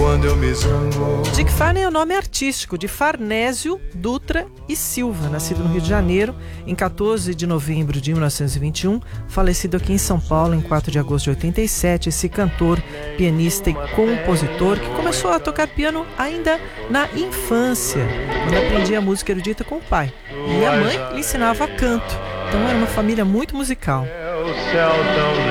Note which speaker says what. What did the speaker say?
Speaker 1: quando eu me zango.
Speaker 2: Dick Farney é o nome artístico de Farnésio Dutra e Silva, nascido no Rio de Janeiro em 14 de novembro de 1921, falecido aqui em São Paulo em 4 de agosto de 87. Esse cantor, pianista e compositor que começou a tocar piano ainda na infância, quando aprendia música erudita com o pai. E a mãe lhe ensinava canto. Então era uma família muito musical.